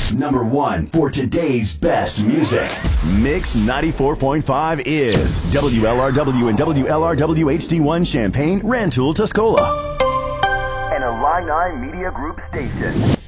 Number one for today's best music. Mix 94.5 is WLRW and WLRW HD1 Champaign, Rantoul, Tuscola. An Illini Media Group station.